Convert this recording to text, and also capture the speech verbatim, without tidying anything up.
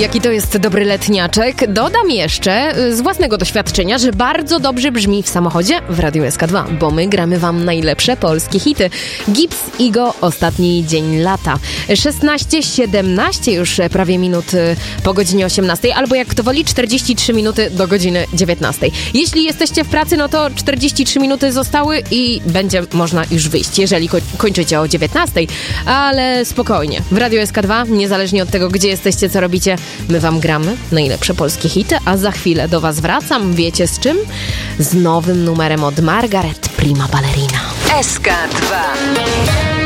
Jaki to jest dobry letniaczek. Dodam jeszcze z własnego doświadczenia, że bardzo dobrze brzmi w samochodzie w Radiu S K dwa, bo my gramy wam najlepsze polskie hity. Gibbs, Igo, Ostatni dzień lata. szesnaście siedemnaście już prawie minut po godzinie osiemnastej, albo jak kto woli, czterdzieści trzy minuty do godziny dziewiętnastej. Jeśli jesteście w pracy, no to czterdzieści trzy minuty zostały i będzie można już wyjść, jeżeli ko- kończycie o dziewiętnastej. Ale spokojnie. W Radiu S K dwa, niezależnie od tego, gdzie jesteście, co robicie, my wam gramy najlepsze polskie hity, a za chwilę do was wracam. Wiecie z czym? Z nowym numerem od Margaret, Prima Ballerina. S K dwa.